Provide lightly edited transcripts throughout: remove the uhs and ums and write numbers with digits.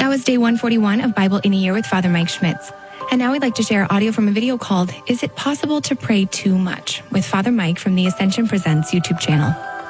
That was day 141 of Bible in a Year with Father Mike Schmitz. And now we'd like to share audio from a video called Is It Possible to Pray Too Much? With Father Mike from the Ascension Presents YouTube channel.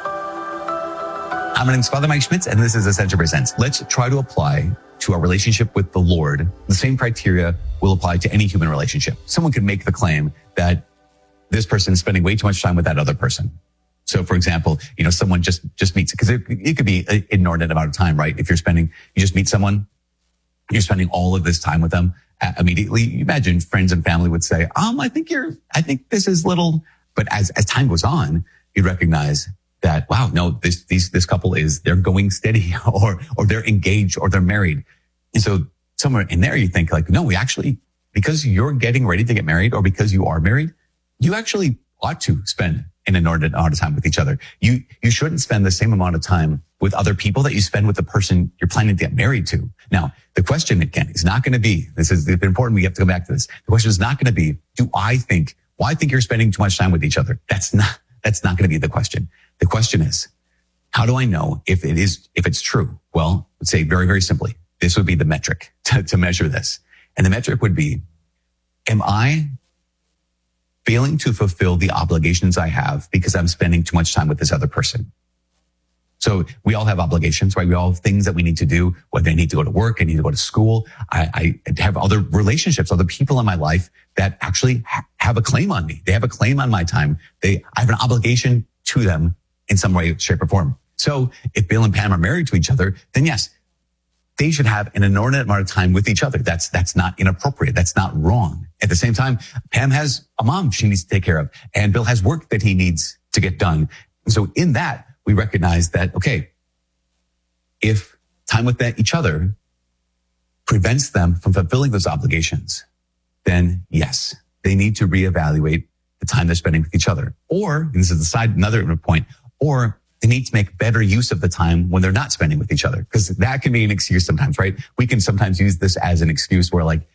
Hi, my name is Father Mike Schmitz, and this is Ascension Presents. Let's try to apply to our relationship with the Lord the same criteria will apply to any human relationship. Someone could make the claim that this person is spending way too much time with that other person. So, for example, someone just meets, because it could be an inordinate amount of time, right? If you just meet someone, you're spending all of this time with them. Immediately, you imagine friends and family would say, I think this is little. But as time goes on, you recognize that, wow, no, this couple they're going steady or they're engaged or they're married. And so somewhere in there, you think like, no, because you're getting ready to get married or because you are married, you actually ought to spend an inordinate amount of time with each other. You shouldn't spend the same amount of time with other people that you spend with the person you're planning to get married to. Now, the question again is not going to be, this is important, we have to go back to this. The question is not going to be, I think you're spending too much time with each other. That's not going to be the question. The question is, how do I know if it's true? Well, let's say very, very simply, this would be the metric to measure this. And the metric would be, am I failing to fulfill the obligations I have because I'm spending too much time with this other person? So we all have obligations, right? We all have things that we need to do, whether I need to go to work, I need to go to school. I have other relationships, other people in my life that actually have a claim on me. They have a claim on my time. I have an obligation to them in some way, shape, or form. So if Bill and Pam are married to each other, then yes, they should have an inordinate amount of time with each other. That's not inappropriate. That's not wrong. At the same time, Pam has a mom she needs to take care of, and Bill has work that he needs to get done. And so in that, we recognize that, okay, if time with each other prevents them from fulfilling those obligations, then yes, they need to reevaluate the time they're spending with each other. Or, and this is another point, or they need to make better use of the time when they're not spending with each other. Because that can be an excuse sometimes, right? We can sometimes use this as an excuse where like,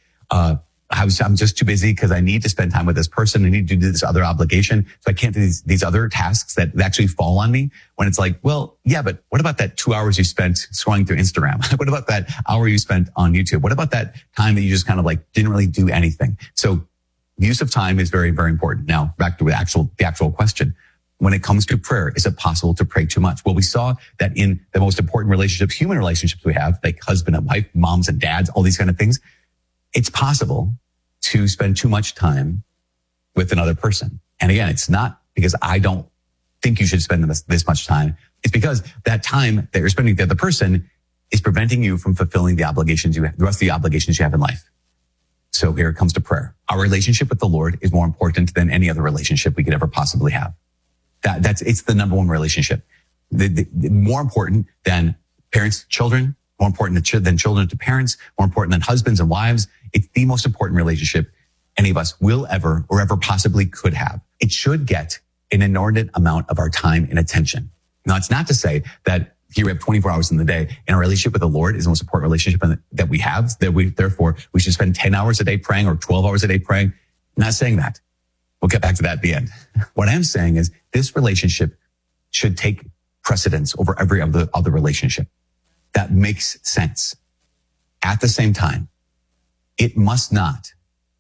I'm just too busy because I need to spend time with this person. I need to do this other obligation. So I can't do these other tasks that actually fall on me. When it's like, well, yeah, but what about that 2 hours you spent scrolling through Instagram? What about that hour you spent on YouTube? What about that time that you just kind of like didn't really do anything? So use of time is very, very important. Now, back to the actual question. When it comes to prayer, is it possible to pray too much? Well, we saw that in the most important relationships, human relationships we have, like husband and wife, moms and dads, all these kind of things, it's possible to spend too much time with another person. And again, it's not because I don't think you should spend this much time. It's because that time that you're spending with the other person is preventing you from fulfilling the obligations you have, the rest of the obligations you have in life. So here it comes to prayer. Our relationship with the Lord is more important than any other relationship we could ever possibly have. It's the number one relationship. The more important than parents to children, more important than children to parents, more important than husbands and wives. It's the most important relationship any of us will ever or ever possibly could have. It should get an inordinate amount of our time and attention. Now, it's not to say that here we have 24 hours in the day and our relationship with the Lord is the most important relationship that we have, therefore we should spend 10 hours a day praying or 12 hours a day praying. I'm not saying that. We'll get back to that at the end. What I'm saying is this relationship should take precedence over every other relationship. That makes sense. At the same time, it must not,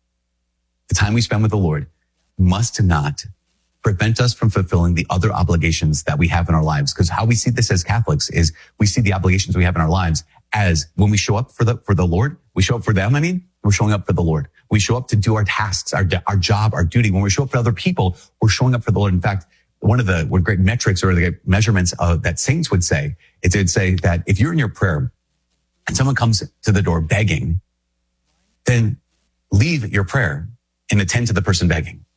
the time we spend with the Lord must not prevent us from fulfilling the other obligations that we have in our lives. Because how we see this as Catholics is we see the obligations we have in our lives as when we show up for the Lord, we show up for them, we're showing up for the Lord. We show up to do our tasks, our job, our duty. When we show up for other people, we're showing up for the Lord. In fact, one of the great metrics or the measurements that saints would say, it would say that if you're in your prayer and someone comes to the door begging, then leave your prayer and attend to the person begging.